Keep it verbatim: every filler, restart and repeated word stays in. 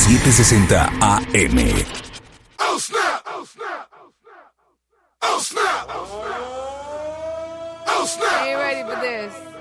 setecientos sesenta A M. Oh snap! Oh snap! Oh snap! Oh snap! Oh snap! Are you ready for this?